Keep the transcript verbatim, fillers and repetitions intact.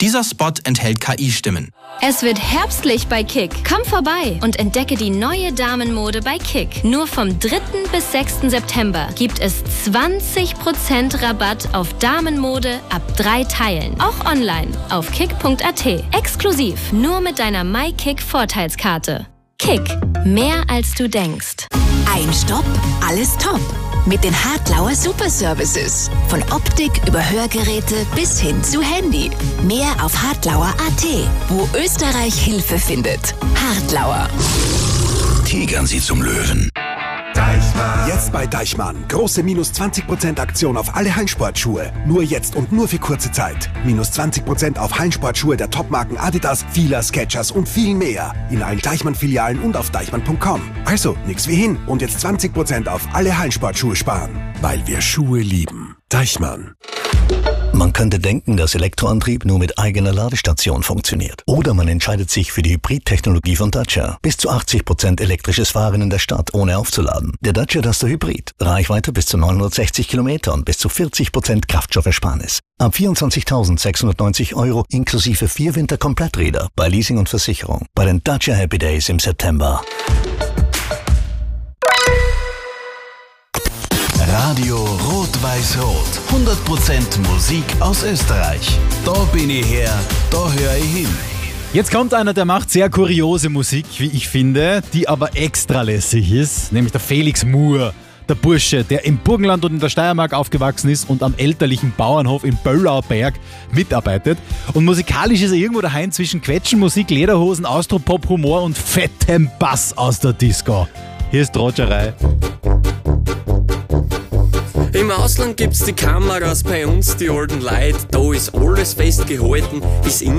Dieser Spot enthält K I-Stimmen. Es wird herbstlich bei Kick. Komm vorbei und entdecke die neue Damenmode bei Kick. Nur vom dritten bis sechsten September gibt es zwanzig Prozent Rabatt auf Damenmode ab drei Teilen. Auch online auf kick punkt a t. Exklusiv nur mit deiner MyKick-Vorteilskarte. Kick. Mehr als du denkst. Ein Stopp, alles top. Mit den Hartlauer Superservices. Von Optik über Hörgeräte bis hin zu Handy. Mehr auf hartlauer punkt a t, wo Österreich Hilfe findet. Hartlauer. Tigern Sie zum Löwen. Deichmann. Jetzt bei Deichmann. Große minus zwanzig Prozent Aktion auf alle Hallensportschuhe. Nur jetzt und nur für kurze Zeit. Minus zwanzig Prozent auf Hallensportschuhe der Topmarken Adidas, Fila, Skechers und viel mehr. In allen Deichmann-Filialen und auf deichmann punkt com. Also, nix wie hin. Und jetzt zwanzig Prozent auf alle Hallensportschuhe sparen. Weil wir Schuhe lieben. Deichmann. Man könnte denken, dass Elektroantrieb nur mit eigener Ladestation funktioniert. Oder man entscheidet sich für die Hybrid-Technologie von Dacia. Bis zu achtzig Prozent elektrisches Fahren in der Stadt, ohne aufzuladen. Der Dacia Duster Hybrid. Reichweite bis zu neunhundertsechzig Kilometer und bis zu vierzig Prozent Kraftstoffersparnis. Ab vierundzwanzigtausendsechshundertneunzig Euro inklusive vier Winterkompletträder bei Leasing und Versicherung. Bei den Dacia Happy Days im September. Radio Rot-Weiß-Rot. hundert Prozent Musik aus Österreich. Da bin ich her, da höre ich hin. Jetzt kommt einer, der macht sehr kuriose Musik, wie ich finde, die aber extra lässig ist, nämlich der Felix Moore. Der Bursche, der im Burgenland und in der Steiermark aufgewachsen ist und am elterlichen Bauernhof in Böllauberg mitarbeitet. Und musikalisch ist er irgendwo daheim zwischen Quetschenmusik, Lederhosen, Austropop, Humor und fettem Bass aus der Disco. Hier ist Rogerei. Im Ausland gibt's die Kameras, bei uns die alten Leute. Da ist alles festgehalten, ist in